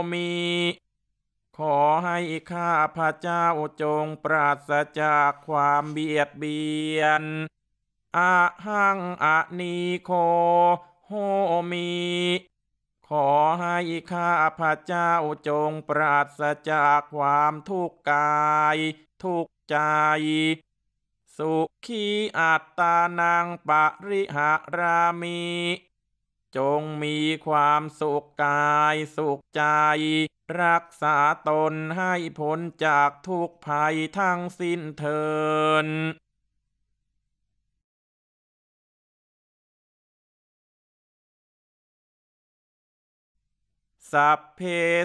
มีขอให้ข้าพระเจ้าจงปราศจากความเบียดเบียนอะหังอะนีโคโหมีขอให้ข้าพระเจ้าจงปราศจากความทุกข์กายทุกข์ใจสุขีอัตตานังปริหารามิจงมีความสุขกายสุขใจรักษาตนให้พ้นจากทุกภัยทั้งสิ้นเทินสัพเพ